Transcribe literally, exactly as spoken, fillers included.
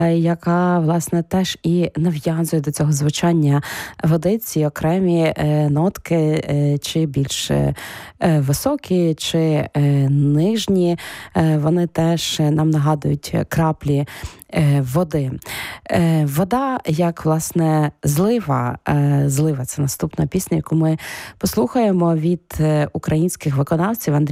яка, власне, теж і нав'язує до цього звучання води ці окремі нотки, чи більш високі, чи нижні. Вони теж нам нагадують краплі води. Вода, як, власне, злива. Злива – це наступна пісня, яку ми послухаємо від українських виконавців. Андрій